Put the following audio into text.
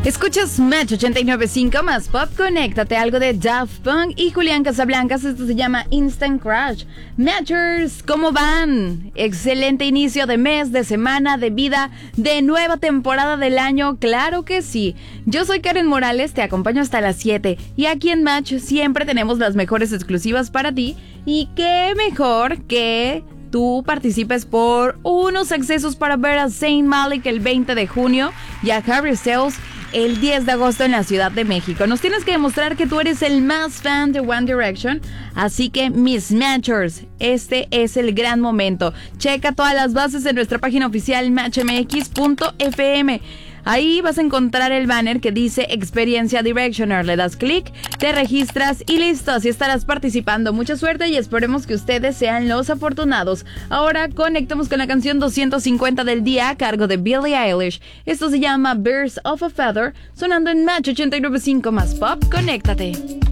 Escuchas Match 89.5 más Pop. Conéctate, algo de Daft Punk y Julián Casablancas. Esto se llama Instant Crush. Matchers, ¿cómo van? Excelente inicio de mes, de semana, de vida, de nueva temporada del año. Claro que sí. Yo soy Karen Morales, te acompaño hasta las 7. Y aquí en Match siempre tenemos las mejores exclusivas para ti. Y qué mejor que tú participes por unos accesos para ver a Zayn Malik el 20 de junio y a Harry Styles el 10 de agosto en la Ciudad de México. Nos tienes que demostrar que tú eres el más fan de One Direction. Así que, mis Matchers, este es el gran momento. Checa todas las bases en nuestra página oficial matchmx.fm. Ahí vas a encontrar el banner que dice Experiencia Directioner. Le das clic, te registras y listo. Así estarás participando. Mucha suerte y esperemos que ustedes sean los afortunados. Ahora conectamos con la canción 250 del día a cargo de Billie Eilish. Esto se llama Birds of a Feather, sonando en Match 89.5 más Pop. Conéctate.